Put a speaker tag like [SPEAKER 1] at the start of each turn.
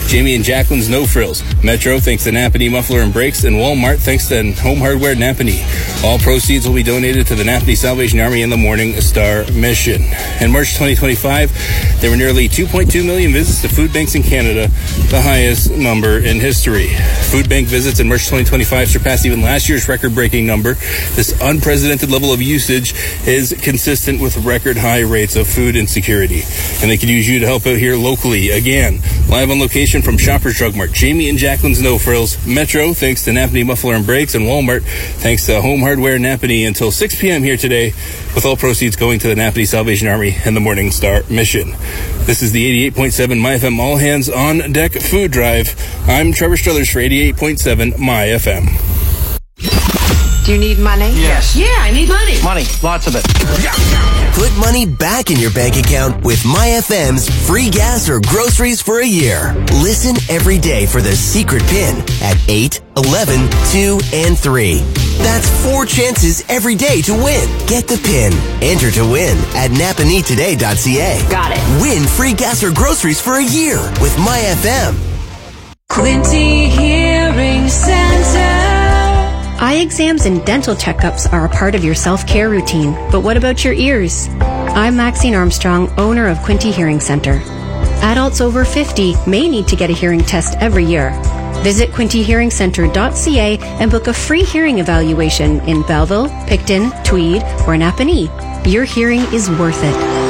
[SPEAKER 1] Jamie and Jacqueline's No Frills. Metro thanks to Napanee Muffler and Brakes, and Walmart thanks to Home Hardware Napanee. All proceeds will be donated to the Napanee Salvation Army and the Morning Star Mission. In March 2025, there were nearly 2.2 million visits to food banks in Canada, the highest number in history. Food bank visits in March 2025 surpassed even last year's record-breaking number. This unprecedented level of usage is consistent with record high rates of food insecurity. And they could use you to help out here locally. Again, live on location from Shoppers Drug Mart, Jamie and Jacqueline's No Frills. Metro, thanks to Napanee Muffler and Brakes, and Walmart, thanks to Home Hardware Napanee, until 6 p.m. here today, with all proceeds going to the Napanee Salvation Army and the Morning Star Mission. This is the 88.7 MyFM All Hands on Deck Food Drive. I'm Trevor Struthers for 88.7 MyFM.
[SPEAKER 2] Do you need money?
[SPEAKER 3] Yes.
[SPEAKER 2] Yeah, I need money.
[SPEAKER 3] Money, lots of it.
[SPEAKER 4] Put money back in your bank account with MyFM's free gas or groceries for a year. Listen every day for the secret PIN at 8, 11, 2, and 3. That's 4 chances every day to win. Get the PIN. Enter to win at napaneetoday.ca.
[SPEAKER 2] Got it.
[SPEAKER 4] Win free gas or groceries for a year with MyFM.
[SPEAKER 5] Quinty Hearing Center.
[SPEAKER 6] Eye exams and dental checkups are a part of your self-care routine, but what about your ears? I'm Maxine Armstrong, owner of Quinty Hearing Center. Adults over 50 may need to get a hearing test every year. Visit quintyhearingcenter.ca and book a free hearing evaluation in Belleville, Picton, Tweed, or Napanee. Your hearing is worth it.